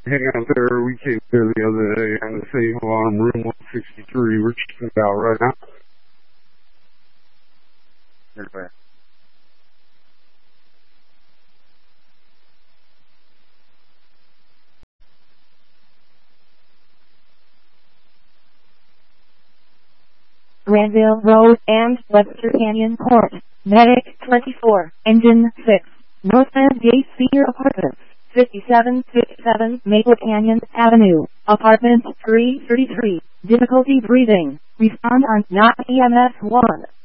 Hang out there. We came there the other day on the same alarm, room 163. We're checking it out right now. Okay. Granville Road and Webster Canyon Court. Medic 24, Engine 6. Northland Gate Senior Apartments. 5757 Maple Canyon Avenue. Apartment 333. Difficulty breathing. Respond on not EMS 1.